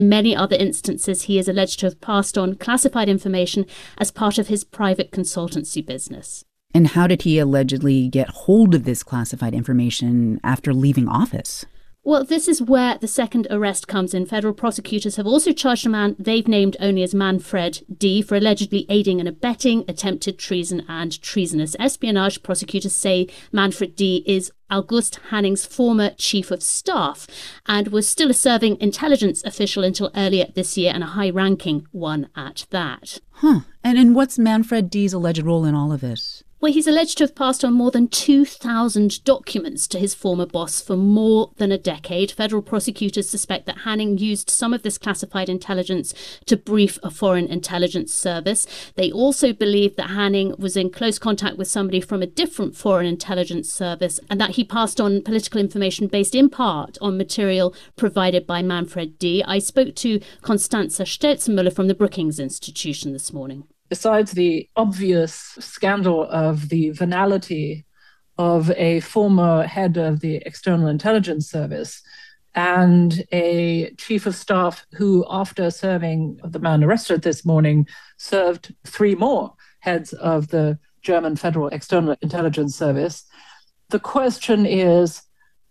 In many other instances, he is alleged to have passed on classified information as part of his private consultancy business. And how did he allegedly get hold of this classified information after leaving office? Well, this is where the second arrest comes in. Federal prosecutors have also charged a man they've named only as Manfred D. for allegedly aiding and abetting attempted treason and treasonous espionage. Prosecutors say Manfred D. is August Hanning's former chief of staff and was still a serving intelligence official until earlier this year, and a high-ranking one at that. And what's Manfred D.'s alleged role in all of it? Well, he's alleged to have passed on more than 2,000 documents to his former boss for more than a decade. Federal prosecutors suspect that Hanning used some of this classified intelligence to brief a foreign intelligence service. They also believe that Hanning was in close contact with somebody from a different foreign intelligence service, and that he passed on political information based in part on material provided by Manfred D. I spoke to Constanze Stelzenmüller from the Brookings Institution this morning. Besides the obvious scandal of the venality of a former head of the External Intelligence Service and a chief of staff who, after serving the man arrested this morning, served 3 more heads of the German Federal External Intelligence Service, the question is,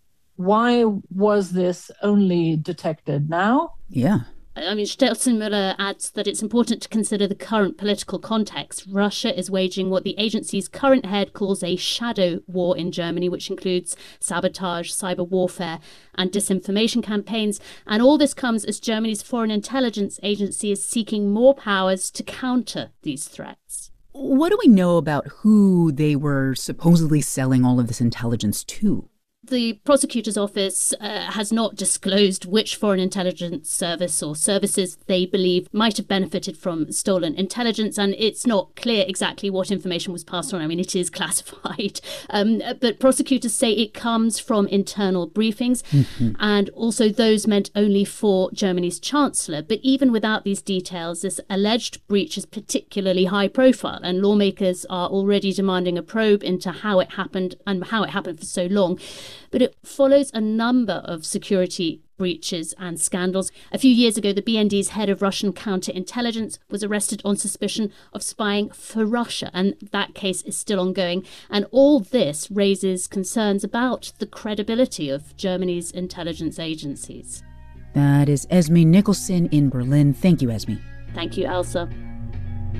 why was this only detected now? Yeah. I mean, Stelzenmüller adds that it's important to consider the current political context. Russia is waging what the agency's current head calls a shadow war in Germany, which includes sabotage, cyber warfare, and disinformation campaigns. And all this comes as Germany's Foreign Intelligence Agency is seeking more powers to counter these threats. What do we know about who they were supposedly selling all of this intelligence to? The prosecutor's office has not disclosed which foreign intelligence service or services they believe might have benefited from stolen intelligence, and it's not clear exactly what information was passed on. I mean, it is classified, but prosecutors say it comes from internal briefings, and also those meant only for Germany's chancellor. But even without these details, this alleged breach is particularly high profile, and lawmakers are already demanding a probe into how it happened and how it happened for so long. But it follows a number of security breaches and scandals. A few years ago, the BND's head of Russian counterintelligence was arrested on suspicion of spying for Russia, and that case is still ongoing. And all this raises concerns about the credibility of Germany's intelligence agencies. That is Esme Nicholson in Berlin. Thank you, Esme. Thank you, Elsa.